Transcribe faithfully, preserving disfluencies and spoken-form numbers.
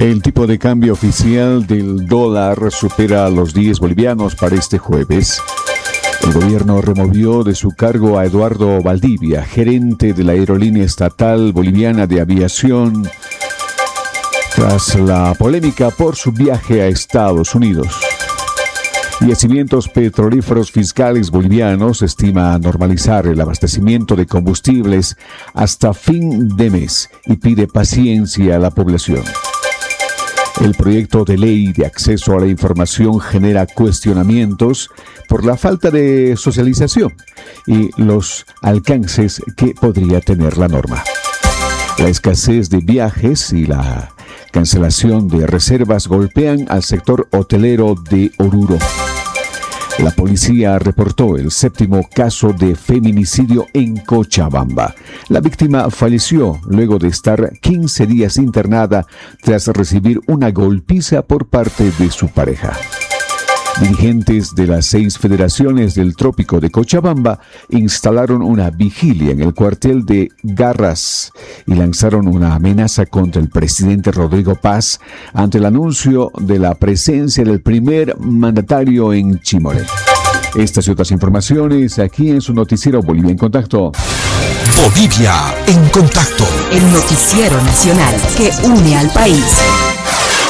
El tipo de cambio oficial del dólar supera los diez bolivianos para este jueves. El gobierno removió de su cargo a Eduardo Valdivia, gerente de la aerolínea estatal boliviana de aviación, tras la polémica por su viaje a Estados Unidos. Yacimientos petrolíferos fiscales bolivianos estima normalizar el abastecimiento de combustibles hasta fin de mes y pide paciencia a la población. El proyecto de ley de acceso a la información genera cuestionamientos por la falta de socialización y los alcances que podría tener la norma. La escasez de viajes y la cancelación de reservas golpean al sector hotelero de Oruro. La policía reportó el séptimo caso de feminicidio en Cochabamba. La víctima falleció luego de estar quince días internada tras recibir una golpiza por parte de su pareja. Dirigentes de las seis federaciones del trópico de Cochabamba instalaron una vigilia en el cuartel de Garras y lanzaron una amenaza contra el presidente Rodrigo Paz ante el anuncio de la presencia del primer mandatario en Chimoré. Estas y otras informaciones aquí en su noticiero Bolivia en Contacto. Bolivia en Contacto. El noticiero nacional que une al país.